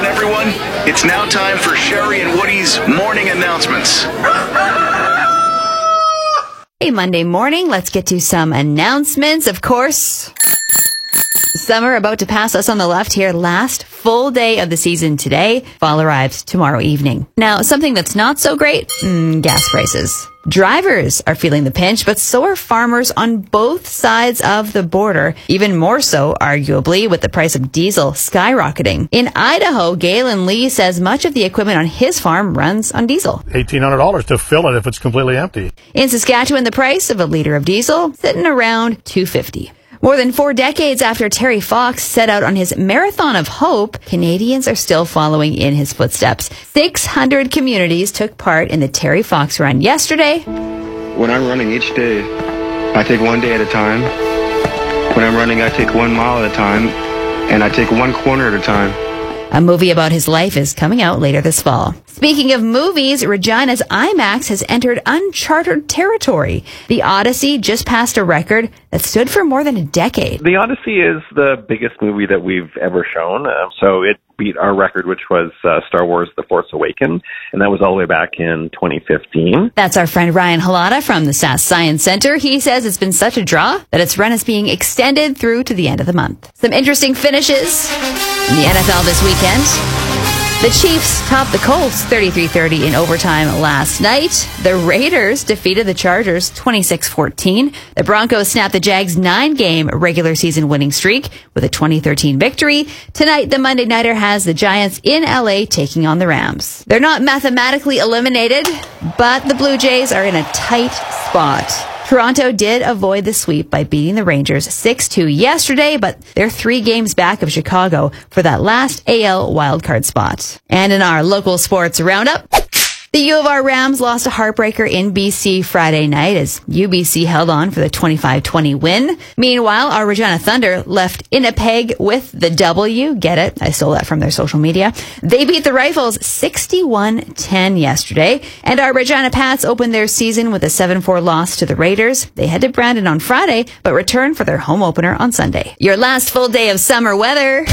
Attention, everyone. It's now time for Sherry and Woody's morning announcements. Hey, Monday morning. Let's get to some announcements. Of course, summer about to pass us on the left here. Last full day of the season today. Fall arrives tomorrow evening. Now, something that's not so great, gas prices. Drivers are feeling the pinch, but so are farmers on both sides of the border. Even more so, arguably, with the price of diesel skyrocketing. In Idaho, Galen Lee says much of the equipment on his farm runs on diesel. $1,800 to fill it if it's completely empty. In Saskatchewan, the price of a liter of diesel sitting around $2.50. More than 4 decades after Terry Fox set out on his Marathon of Hope, Canadians are still following in his footsteps. 600 communities took part in the Terry Fox run yesterday. When I'm running each day, I take one day at a time. When I'm running, I take 1 mile at a time, and I take 1 corner at a time. A movie about his life is coming out later this fall. Speaking of movies, Regina's IMAX has entered uncharted territory. The Odyssey just passed a record that stood for more than a decade. The Odyssey is the biggest movie that we've ever shown, so it beat our record, which was Star Wars The Force Awakens, and that was all the way back in 2015. That's our friend Ryan Halata from the SAS Science Center. He says it's been such a draw that its run is being extended through to the end of the month. Some interesting finishes in the NFL this weekend. The Chiefs topped the Colts 33-30 in overtime last night. The Raiders defeated the Chargers 26-14. The Broncos snapped the Jags' 9-game regular season winning streak with a 2013 victory. Tonight, the Monday Nighter has the Giants in LA taking on the Rams. They're not mathematically eliminated, but the Blue Jays are in a tight spot. Toronto did avoid the sweep by beating the Rangers 6-2 yesterday, but they're 3 games back of Chicago for that last AL wildcard spot. And in our local sports roundup, the U of R Rams lost a heartbreaker in BC Friday night as UBC held on for the 25-20 win. Meanwhile, our Regina Thunder left Winnipeg with the W. Get it? I stole that from their social media. They beat the Rifles 61-10 yesterday. And our Regina Pats opened their season with a 7-4 loss to the Raiders. They head to Brandon on Friday, but return for their home opener on Sunday. Your last full day of summer weather.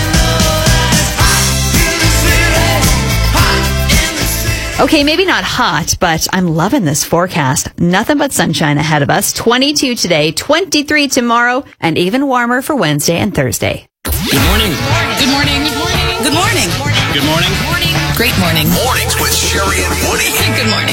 Okay, maybe not hot, but I'm loving this forecast. Nothing but sunshine ahead of us. 22 today, 23 tomorrow, and even warmer for Wednesday and Thursday. Good morning. Good morning. Good morning. Good morning. Good morning. Great morning. Mornings with Sherry and Woody. Good morning.